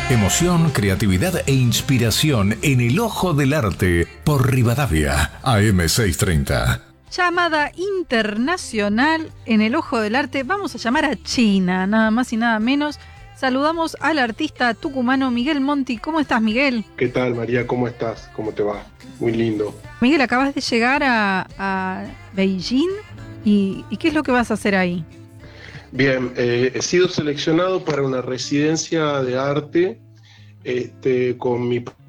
Emoción, creatividad e inspiración en el ojo del arte por Rivadavia, AM630. Llamada internacional en el ojo del arte. Vamos a llamar a China, nada más y nada menos. Saludamos al artista tucumano Miguel Monti. ¿Cómo estás, Miguel? ¿Qué tal, María? ¿Cómo estás? ¿Cómo te va? Muy lindo. Miguel, acabas de llegar a Beijing. ¿Y qué es lo que vas a hacer ahí? Bien, he sido seleccionado para una residencia de arte con mi